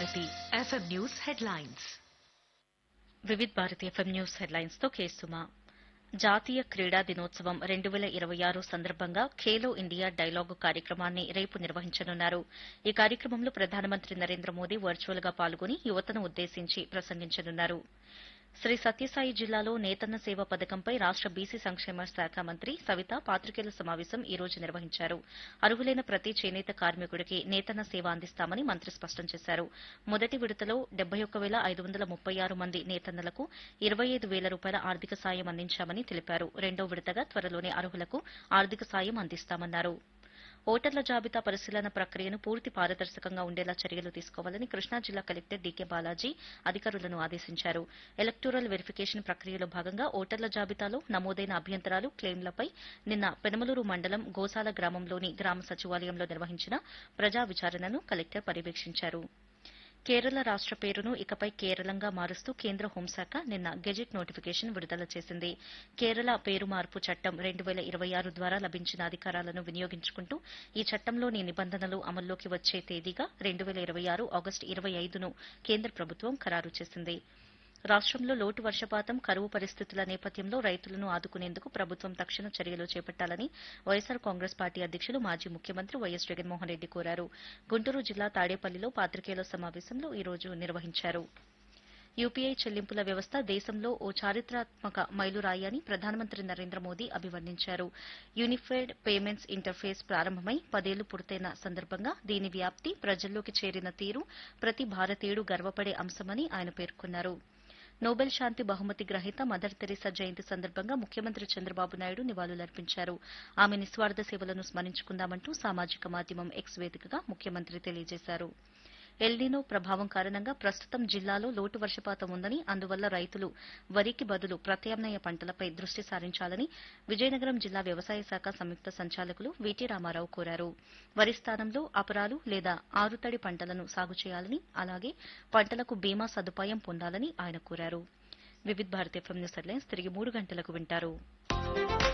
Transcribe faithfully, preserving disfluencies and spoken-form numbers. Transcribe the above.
Bharati FM news headlines Vividh Bharati FM news headlines తో కేసుమా. జాతీయ క్రీడా దినోత్సవం రెండు వేల ఇరవై ఆరు సందర్భంగా ఖేలో ఇండియా డైలాగు కార్యక్రమాన్ని రేపు నిర్వహించనున్నారు. ఈ కార్యక్రమంలో ప్రధానమంత్రి నరేంద్ర మోదీ వర్చువల్ గా పాల్గొని యువతను ఉద్దేశించి ప్రసంగించనున్నారు. శ్రీ సత్యసాయి జిల్లాలో నేతన్న సేవ పథకంపై రాష్ట బీసీ సంక్షేమ శాఖ మంత్రి సవిత పాతికేయుల సమావేశం ఈ రోజు నిర్వహించారు. అర్హులైన ప్రతి చేనేత కార్మికుడికి నేతన్న సేవ అందిస్తామని మంత్రి స్పష్టం చేశారు. మొదటి విడతలో డెబ్బై ఒక్క వేల ఐదు వందల ముప్పై ఆరు మంది నేతన్నలకు ఇరవై ఐదు వేల రూపాయల ఆర్థిక సాయం అందించామని తెలిపారు. రెండో విడతగా త్వరలోనే అర్హులకు ఆర్థిక సాయం అందిస్తామన్నారు. ఓటర్ల జాబితా పరిశీలన ప్రక్రియను పూర్తి పారదర్శకంగా ఉండేలా చర్యలు తీసుకోవాలని కృష్ణా జిల్లా కలెక్టర్ డీకే బాలాజీ అధికారులను ఆదేశించారు. ఎలక్టోరల్ వెరిఫికేషన్ ప్రక్రియలో భాగంగా ఓటర్ల జాబితాలో నమోదైన అభ్యంతరాలు, క్లెయిమ్లపై నిన్న పెనమలూరు మండలం గోసాల గ్రామంలోని గ్రామ సచివాలయంలో నిర్వహించిన ప్రజా విచారణను కలెక్టర్ పర్యవేక్షించారు. కేరళ రాష్ట పేరును ఇకపై కేరళంగా మారుస్తూ కేంద్ర హోంశాఖ నిన్న గెజిట్ నోటిఫికేషన్ విడుదల చేసింది. కేరళ పేరు మార్పు చట్టం రెండు వేల ఇరవై ఆరు ద్వారా లభించిన అధికారాలను వినియోగించుకుంటూ ఈ చట్టంలోని నిబంధనలు అమల్లోకి వచ్చే తేదీగా రెండు వేల ఇరవై ఆరు ఆగస్టు ఇరవై ఐదును కేంద్ర ప్రభుత్వం ఖరారు చేసింది. రాష్టంలో లోటు వర్షపాతం, కరువు పరిస్థితుల నేపథ్యంలో రైతులను ఆదుకునేందుకు ప్రభుత్వం తక్షణ చర్యలు చేపట్టాలని వైఎస్సార్ కాంగ్రెస్ పార్టీ అధ్యకులు మాజీ ముఖ్యమంత్రి వైఎస్ జగన్మోహన్ రెడ్డి కోరారు. గుంటూరు జిల్లా తాడేపల్లిలో పాతికేయుల సమావేశంలో ఈ రోజు నిర్వహించారు. యూపీఐ చెల్లింపుల వ్యవస్థ దేశంలో ఓ చారిత్రాత్మక మైలురాయి అని ప్రధానమంత్రి నరేంద్ర మోదీ అభివర్ణించారు. యూనిఫైడ్ పేమెంట్స్ ఇంటర్ఫేస్ ప్రారంభమై పదేళ్లు పూర్తయిన సందర్భంగా దీని వ్యాప్తి, ప్రజల్లోకి చేరిన తీరు ప్రతి భారతీయుడు గర్వపడే అంశమని ఆయన పేర్కొన్నారు. నోబెల్ శాంతి బహుమతి గ్రహీత మదర్ తెరీసా జయంతి సందర్భంగా ముఖ్యమంత్రి చంద్రబాబు నాయుడు నివాళులర్పించారు. ఆమె నిస్వార్థ సేవలను స్మరించుకుందామంటూ సామాజిక మాధ్యమం ఎక్స్ వేదికగా ముఖ్యమంత్రి తెలియజేశారు. ఎల్నినో ప్రభావం కారణంగా ప్రస్తుతం జిల్లాలో లోటు వర్షపాతం ఉందని, అందువల్ల రైతులు వరికి బదులు ప్రత్యామ్నాయ పంటలపై దృష్టి సారించాలని విజయనగరం జిల్లా వ్యవసాయ శాఖ సంయుక్త సంచాలకులు వీటీ రామారావు కోరారు. వరి స్థానంలో అపరాలు లేదా ఆరుతడి పంటలను సాగు చేయాలని, అలాగే పంటలకు బీమా సదుపాయం పొందాలని ఆయన కోరారు. వివిధ భారతి ఎఫ్ఎం న్యూస్ హెడ్లైన్స్ తిరిగి మూడు గంటలకు వింటారు.